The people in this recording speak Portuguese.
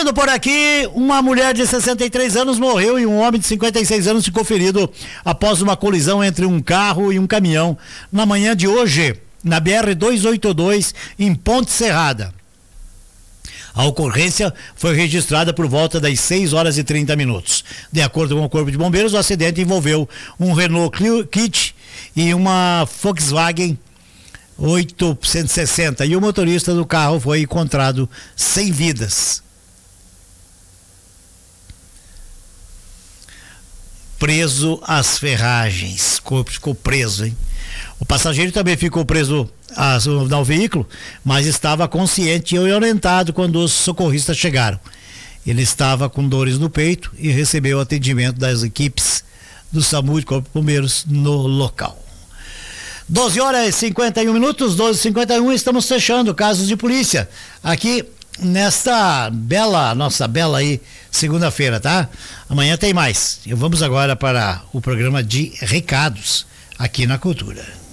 Seguindo por aqui, uma mulher de 63 anos morreu e um homem de 56 anos ficou ferido após uma colisão entre um carro e um caminhão na manhã de hoje, na BR-282, em Ponte Serrada. A ocorrência foi registrada por volta das 6h30. De acordo com o Corpo de Bombeiros, o acidente envolveu um Renault Kwid e uma Volkswagen 860 e o motorista do carro foi encontrado sem vidas. Preso às ferragens. O corpo ficou preso, hein? O passageiro também ficou preso ao veículo, mas estava consciente e orientado quando os socorristas chegaram. Ele estava com dores no peito e recebeu atendimento das equipes do SAMU e Corpo de Bombeiros no local. 12h51, 12h51, estamos fechando casos de polícia aqui nesta nossa bela aí, segunda-feira, tá? Amanhã tem mais. E vamos agora para o programa de recados aqui na Cultura.